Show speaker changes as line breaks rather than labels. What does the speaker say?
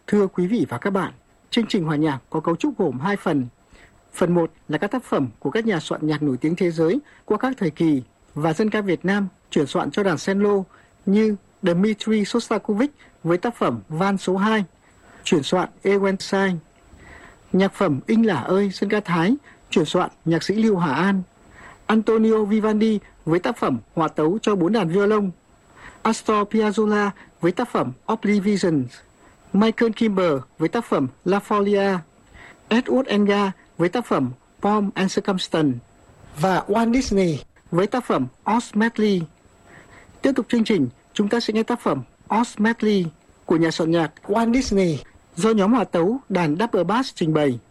Thưa quý vị và các bạn, chương trình hòa nhạc có cấu trúc gồm 2 phần. Phần 1 là các tác phẩm của các nhà soạn nhạc nổi tiếng thế giới qua các thời kỳ và dân ca Việt Nam chuyển soạn cho đàn cello như Dmitri Shostakovich với tác phẩm Van số 2, chuyển soạn Ewensine. Nhạc phẩm Inh Lả ơi dân ca Thái, chuyển soạn nhạc sĩ Lưu Hà An. Antonio Vivaldi với tác phẩm Hòa tấu cho 4 đàn violon. Astor Piazzolla với tác phẩm Oblivion. Michael Kimber với tác phẩm La Folia. Edward Elgar với tác phẩm Pomp and Circumstance và Walt Disney với tác phẩm Oz Medley. Tiếp tục chương trình, chúng ta sẽ nghe tác phẩm Oz Medley của nhà soạn nhạc Walt Disney do nhóm hòa tấu đàn double bass trình bày.